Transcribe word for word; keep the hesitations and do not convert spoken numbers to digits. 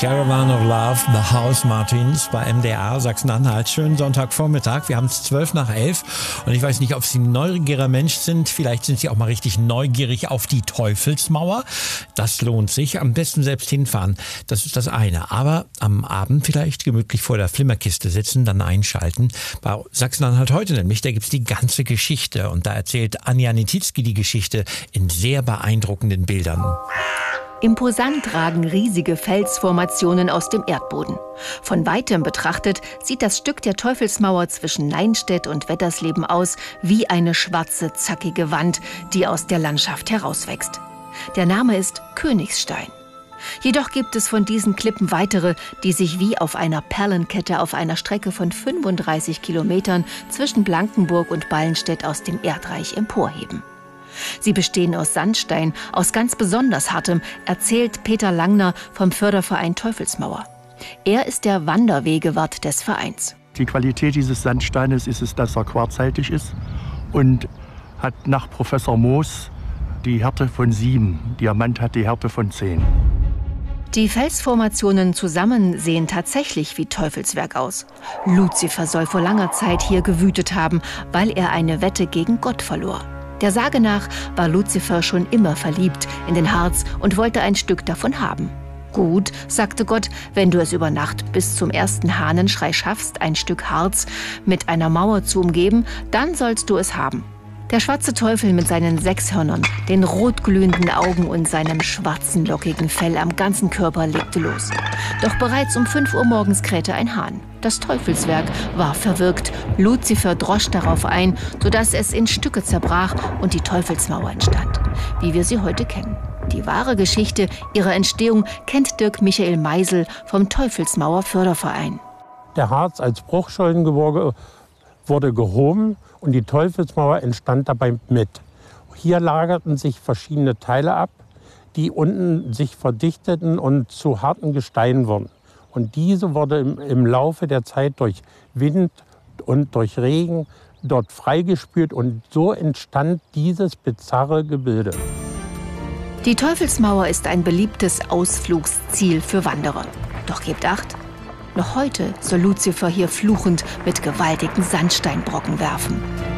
Caravan of Love, The House Martins bei M D R Sachsen-Anhalt. Schönen Sonntagvormittag. Wir haben es zwölf nach elf und ich weiß nicht, ob Sie ein neugieriger Mensch sind. Vielleicht sind Sie auch mal richtig neugierig auf die Teufelsmauer. Das lohnt sich. Am besten selbst hinfahren. Das ist das eine. Aber am Abend vielleicht gemütlich vor der Flimmerkiste sitzen, dann einschalten. Bei Sachsen-Anhalt heute nämlich, da gibt's die ganze Geschichte. Und da erzählt Anja Nititzky die Geschichte in sehr beeindruckenden Bildern. Imposant ragen riesige Felsformationen aus dem Erdboden. Von weitem betrachtet sieht das Stück der Teufelsmauer zwischen Neinstedt und Wettersleben aus wie eine schwarze, zackige Wand, die aus der Landschaft herauswächst. Der Name ist Königstein. Jedoch gibt es von diesen Klippen weitere, die sich wie auf einer Perlenkette auf einer Strecke von fünfunddreißig Kilometern zwischen Blankenburg und Ballenstedt aus dem Erdreich emporheben. Sie bestehen aus Sandstein, aus ganz besonders hartem, erzählt Peter Langner vom Förderverein Teufelsmauer. Er ist der Wanderwegewart des Vereins. Die Qualität dieses Sandsteines ist es, dass er quarzhaltig ist und hat nach Professor Moos die Härte von sieben. Diamant hat die Härte von zehn. Die Felsformationen zusammen sehen tatsächlich wie Teufelswerk aus. Luzifer soll vor langer Zeit hier gewütet haben, weil er eine Wette gegen Gott verlor. Der Sage nach war Luzifer schon immer verliebt in den Harz und wollte ein Stück davon haben. Gut, sagte Gott, wenn du es über Nacht bis zum ersten Hahnenschrei schaffst, ein Stück Harz mit einer Mauer zu umgeben, dann sollst du es haben. Der schwarze Teufel mit seinen sechs Hörnern, den rotglühenden Augen und seinem schwarzen, lockigen Fell am ganzen Körper legte los. Doch bereits um fünf Uhr morgens krähte ein Hahn. Das Teufelswerk war verwirkt. Luzifer drosch darauf ein, sodass es in Stücke zerbrach und die Teufelsmauer entstand, wie wir sie heute kennen. Die wahre Geschichte ihrer Entstehung kennt Dirk Michael Meisel vom Teufelsmauer Förderverein. Der Harz als Bruchschollengeworge wurde gehoben und die Teufelsmauer entstand dabei mit. Hier lagerten sich verschiedene Teile ab, die unten sich verdichteten und zu harten Gesteinen wurden. Und diese wurde im, im Laufe der Zeit durch Wind und durch Regen dort freigespült und so entstand dieses bizarre Gebilde. Die Teufelsmauer ist ein beliebtes Ausflugsziel für Wanderer. Doch gebt acht, noch heute soll Luzifer hier fluchend mit gewaltigen Sandsteinbrocken werfen.